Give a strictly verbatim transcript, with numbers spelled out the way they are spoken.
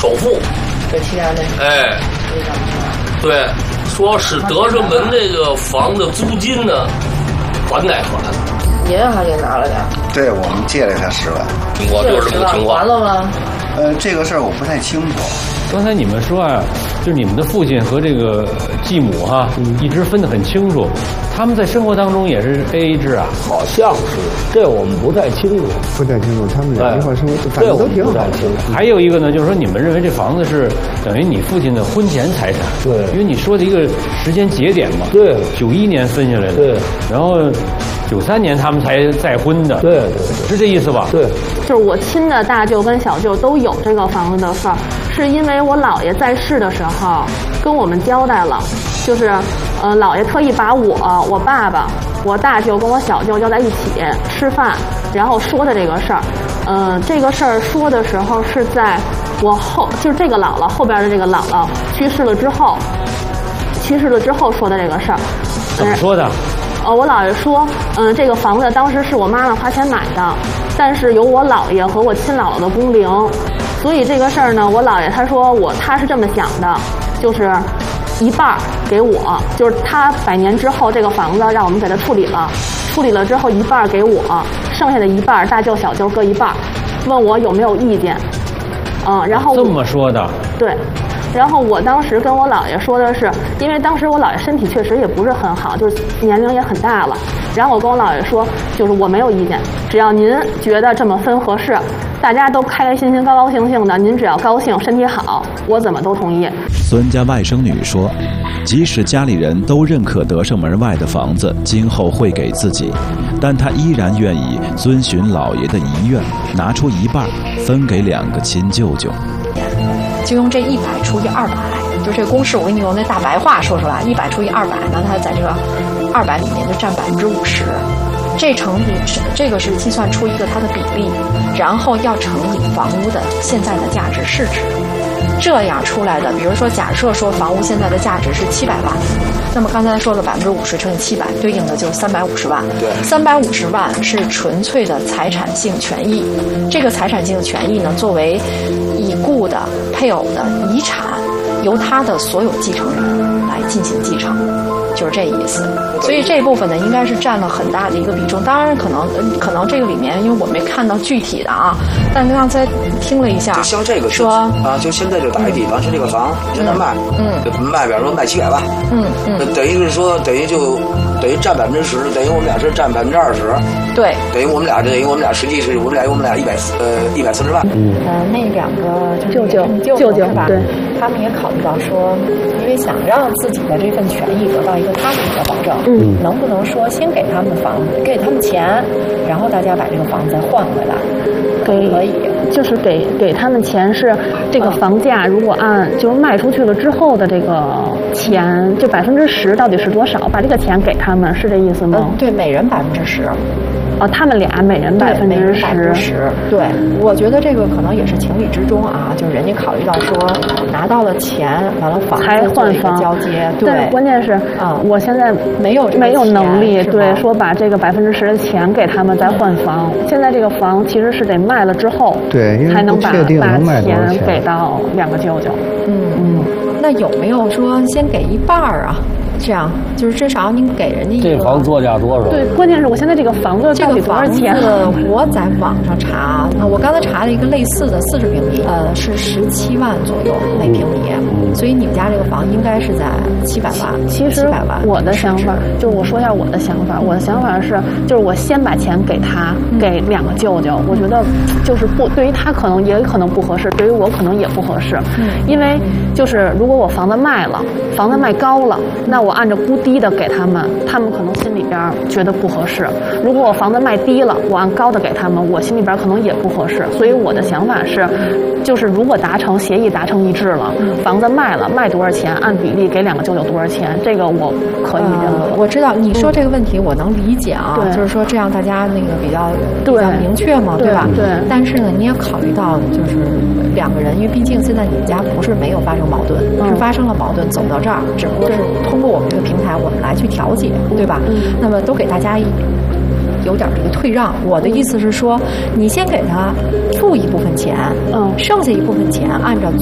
首付。 给其他的。 哎，对，说是德胜门这个房的租金呢，还贷款。 您还给拿了点？ 对，我们借了他十万。 我就是这个情况。 还了吗？ 呃，这个事儿我不太清楚。 刚才你们说啊，就是你们的父亲和这个继母哈、啊，嗯、一直分得很清楚。他们在生活当中也是 A A 制啊？ 好像是，这我们不太清楚， 不太清楚。他们俩一块生活，反正都挺好的。 还有一个呢，就是说你们认为这房子是等于你父亲的婚前财产？ 对， 因为你说的一个时间节点嘛。 对， 九一年分下来的。 对， 然后九三年他们才再婚的。 对对对， 是这意思吧？ 对， 就是我亲的大舅跟小舅都有这个房子的事儿，是因为我姥爷在世的时候跟我们交代了，就是，呃，姥爷特意把我、我爸爸、我大舅跟我小舅叫在一起吃饭，然后说的这个事儿。嗯、呃，这个事儿说的时候是在我后，就是这个姥姥后边的这个姥姥去世了之后，去世了之后说的这个事儿。 怎么说的？ 呃，我姥爷说，嗯、呃，这个房子当时是我妈妈花钱买的，但是有我姥爷和我亲姥姥的工龄，所以这个事儿呢，我姥爷他说我他是这么想的，就是一半给我，就是他百年之后这个房子让我们给他处理了，处理了之后一半给我，剩下的一半大舅小舅各一半，问我有没有意见，嗯、呃，然后这么说的， 对。然后我当时跟我姥爷说的是，因为当时我姥爷身体确实也不是很好，就是年龄也很大了。然后我跟我姥爷说，就是我没有意见，只要您觉得这么分合适，大家都开开心心、高高兴兴的，您只要高兴、身体好，我怎么都同意。 孙家外甥女说，即使家里人都认可德胜门外的房子今后会给自己，但她依然愿意遵循老爷的遗愿，拿出一半分给两个亲舅舅。 就用这一百除以二百，就这公式我给你用那大白话说出来，一百除以二百呢，它在这个二百里面就占百分之五十。这乘以这个是计算出一个它的比例，然后要乘以房屋的现在的价值市值。这样出来的，比如说假设说房屋现在的价值是七百万，那么刚才说了百分之五十乘以七百，对应的就是三百五十万。 对， 三百五十万是纯粹的财产性权益。这个财产性权益呢，作为已故的配偶的遗产，由他的所有继承人来进行继承，就是这意思。所以这部分呢，应该是占了很大的一个比重。当然，可能可能这个里面，因为我没看到具体的啊，但刚才听了一下， 就像这个说啊，就现在就打一比方，是这个房现在卖， 嗯， 卖，比方说卖七百万， 嗯嗯， 等于是说，等于就等于占百分之十，等于我们俩是占百分之二十， 对， 等于我们俩等于我们俩实际是我们俩我们俩一百呃一百四十万， 嗯，呃，那两个就是舅舅舅舅是吧？ 对， 他们也考虑到说，因为想让自己的这份权益得到一个踏实的保证， 嗯， 能不能说先给他们房子，给他们钱，然后大家把这个房子再换回来， 给可以， 就是给给他们钱是这个房价，如果按就是卖出去了之后的这个钱，就百分之十到底是多少？把这个钱给他们，是这意思吗？ 嗯，对，每人百分之十。 哦，他们俩每人百分之十， 对，我觉得这个可能也是情理之中啊，就是人家考虑到说拿到了钱，完了房才换房交接，对， 但是关键是啊， 我现在没有没有能力，对，说把这个百分之十的钱给他们再换房。现在这个房其实是得卖了之后， 对， 才能把把钱给到两个舅舅。 嗯嗯，那有没有说先给一半儿啊？这样就是至少你给人家一个这房作价多少？ 对，关键是我现在这个房子到底多少钱？ 这个房子我在网上查，那我刚才查了一个类似的四十平米，呃，是十七万左右每平米，嗯、所以你们家这个房应该是在七百万。 其实我的想法就是我说一下我的想法，我的想法是就是我先把钱给他，嗯、给两个舅舅，我觉得就是不对于他可能也可能不合适，对于我可能也不合适，嗯、因为就是如果我房子卖了，房子卖高了，那我按照估低的给他们，他们可能心里边觉得不合适。如果我房子卖低了，我按高的给他们，我心里边可能也不合适。所以我的想法是，就是如果达成协议达成一致了，房子卖了，卖多少钱，按比例给两个舅舅多少钱，这个我可以认可。 呃、我知道你说这个问题，我能理解啊，嗯、就是说这样大家那个比较比较明确嘛， 对吧？ 对。 但是呢，你也考虑到就是两个人，因为毕竟现在你们家不是没有发生矛盾，嗯、是发生了矛盾走到这儿，只不过是通过我们这个平台我们来去调解，对吧？嗯、那么都给大家有点这个退让。我的意思是说，你先给他付一部分钱，嗯，剩下一部分钱按照